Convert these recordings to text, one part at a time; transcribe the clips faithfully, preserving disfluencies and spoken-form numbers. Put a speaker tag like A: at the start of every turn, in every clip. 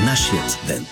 A: Нашият ден.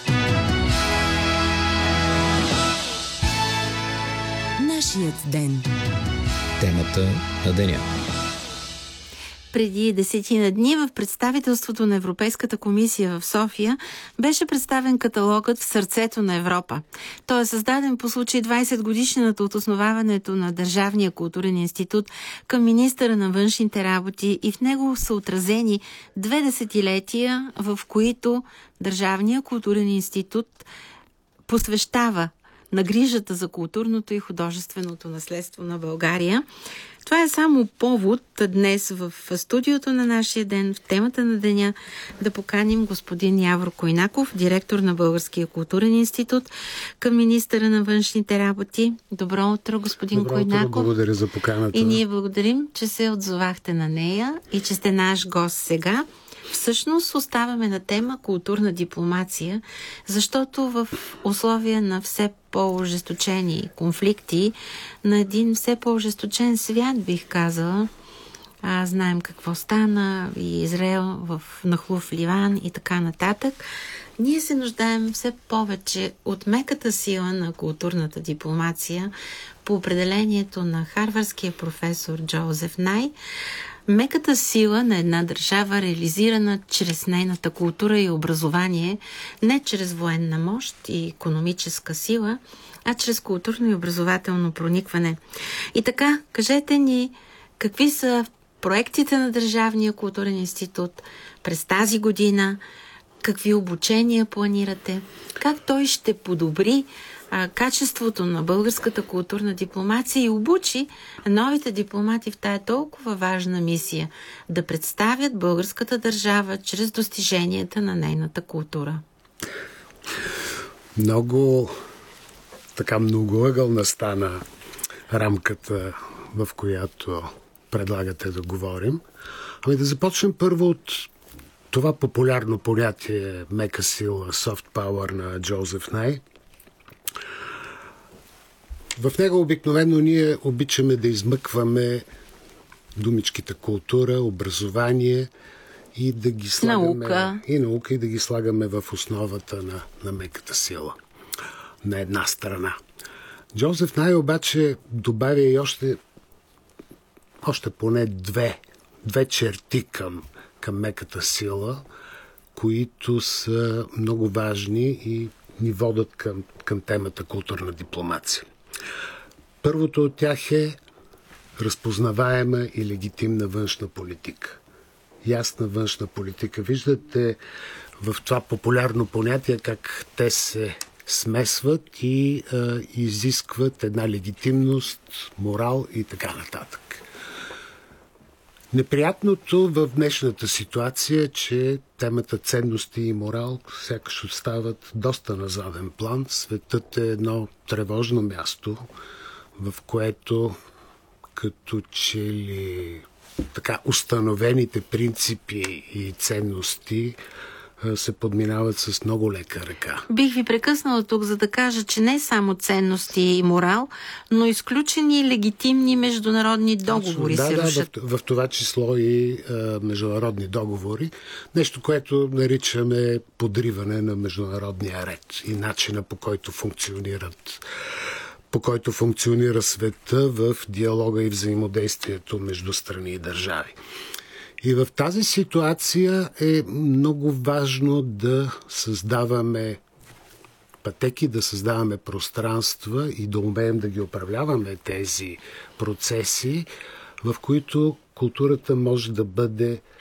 B: Нашият ден.
C: Темата на деня.
B: Преди десетина дни в представителството на Европейската комисия в София беше представен каталогът "В сърцето на Европа". Той е създаден по случай двайсет годишнината от основаването на Държавния културен институт към министъра на външните работи и в него са отразени две десетилетия, в които Държавния културен институт посвещава на грижата за културното и художественото наследство на България. Това е само повод днес в студиото на Нашия ден, в темата на деня, да поканим господин Явор Койнаков, директор на Българския културен институт, към министъра на външните работи. Добро утро, господин
D: Добро
B: Койнаков.
D: Утро, благодаря за поканата.
B: И ние благодарим, че се отзовахте на нея и че сте наш гост сега. Всъщност оставаме на тема културна дипломация, защото в условия на все по-ожесточени конфликти, на един все по-ожесточен свят, бих казала, а, знаем какво стана и Израел в нахлув Ливан и така нататък, ние се нуждаем все повече от меката сила на културната дипломация по определението на харвардския професор Джозеф Най. Меката сила на една държава, реализирана чрез нейната култура и образование, не чрез военна мощ и икономическа сила, а чрез културно и образователно проникване. И така, кажете ни, какви са проектите на Държавния културен институт през тази година, какви обучения планирате, как той ще подобри а, качеството на българската културна дипломация и обучи новите дипломати в тая толкова важна мисия да представят българската държава чрез достиженията на нейната култура.
D: Много така многоъгълна стана рамката, в която предлагате да говорим. Ами да започнем първо от това популярно понятие мека сила, soft power на Джозеф Най. В него обикновено ние обичаме да измъкваме думичките култура, образование и да ги слагаме
B: наука.
D: и наука и да ги слагаме в основата на, на меката сила на една страна. Джозеф Най обаче добавя и още още поне две две черти към към меката сила, които са много важни и ни водят към, към темата културна дипломация. Първото от тях е разпознаваема и легитимна външна политика. Ясна външна политика. Виждате в това популярно понятие как те се смесват и а, изискват една легитимност, морал и така нататък. Неприятното в днешната ситуация е, че темата ценности и морал сякаш остават доста на заден план. Светът е едно тревожно място, в което като че ли така установените принципи и ценности се подминават с много лека ръка.
B: Бих ви прекъснала тук, за да кажа, че не само ценности и морал, но изключени легитимни международни договори
D: да,
B: се
D: да,
B: рушат.
D: В, в това число и а, международни договори. Нещо, което наричаме подриване на международния ред и начина, по който функционират по който функционира света в диалога и взаимодействието между страни и държави. И в тази ситуация е много важно да създаваме пътеки, да създаваме пространства и да умеем да ги управляваме тези процеси, в които културата може да бъде